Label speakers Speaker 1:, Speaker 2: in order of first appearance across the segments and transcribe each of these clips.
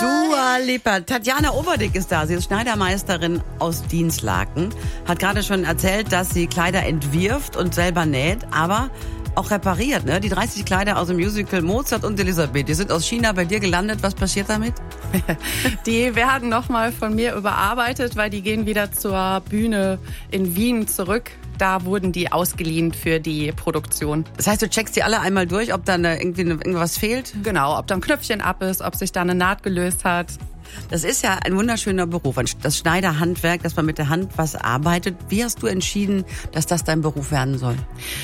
Speaker 1: Dua Lipa. Tatjana Oberdick ist da. Sie ist Schneidermeisterin aus Dinslaken. Hat gerade schon erzählt, dass sie Kleider entwirft und selber näht, aber auch repariert, ne? Die 30 Kleider aus dem Musical Mozart und Elisabeth, die sind aus China bei dir gelandet. Was passiert damit?
Speaker 2: Die werden nochmal von mir überarbeitet, weil die gehen wieder zur Bühne in Wien zurück. Da wurden die ausgeliehen für die Produktion.
Speaker 1: Das heißt, du checkst die alle einmal durch, ob da irgendwas fehlt?
Speaker 2: Genau, ob da ein Knöpfchen ab ist, ob sich da eine Naht gelöst hat.
Speaker 1: Das ist ja ein wunderschöner Beruf, das Schneiderhandwerk, dass man mit der Hand was arbeitet. Wie hast du entschieden, dass das dein Beruf werden soll?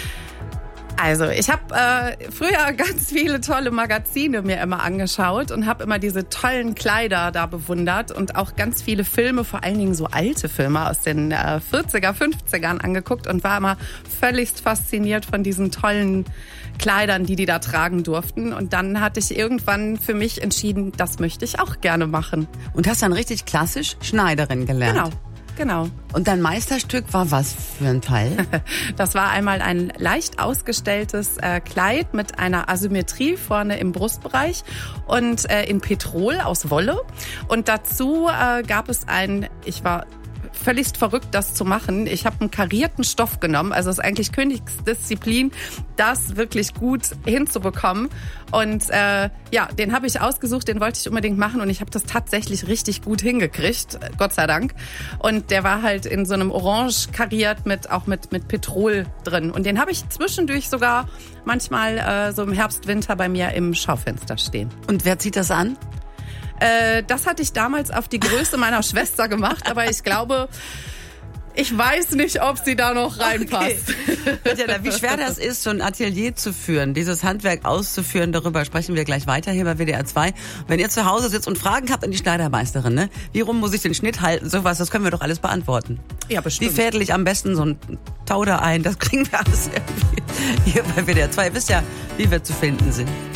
Speaker 2: Also ich habe früher ganz viele tolle Magazine mir immer angeschaut und habe immer diese tollen Kleider da bewundert und auch ganz viele Filme, vor allen Dingen so alte Filme aus den 40er, 50ern angeguckt und war immer völligst fasziniert von diesen tollen Kleidern, die da tragen durften. Und dann hatte ich irgendwann für mich entschieden, das möchte ich auch gerne machen.
Speaker 1: Und hast dann richtig klassisch Schneiderin gelernt?
Speaker 2: Genau.
Speaker 1: Und dein Meisterstück war was für ein Teil?
Speaker 2: Das war einmal ein leicht ausgestelltes Kleid mit einer Asymmetrie vorne im Brustbereich und in Petrol aus Wolle. Und dazu gab es ich war völlig verrückt, das zu machen. Ich habe einen karierten Stoff genommen, also es ist eigentlich Königsdisziplin, das wirklich gut hinzubekommen. Und den habe ich ausgesucht, den wollte ich unbedingt machen und ich habe das tatsächlich richtig gut hingekriegt, Gott sei Dank. Und der war halt in so einem Orange kariert mit Petrol drin. Und den habe ich zwischendurch sogar manchmal so im Herbst, Winter bei mir im Schaufenster stehen.
Speaker 1: Und wer zieht das an?
Speaker 2: Das hatte ich damals auf die Größe meiner Schwester gemacht, aber ich glaube, ich weiß nicht, ob sie da noch reinpasst.
Speaker 1: Okay. Wie schwer das ist, so ein Atelier zu führen, dieses Handwerk auszuführen, darüber sprechen wir gleich weiter hier bei WDR 2. Wenn ihr zu Hause sitzt und Fragen habt an die Schneidermeisterin, ne? Wie rum muss ich den Schnitt halten, sowas, das können wir doch alles beantworten.
Speaker 2: Ja, bestimmt.
Speaker 1: Wie fädel ich am besten so ein Tauder ein, das kriegen wir alles irgendwie hier bei WDR 2. Ihr wisst ja, wie wir zu finden sind.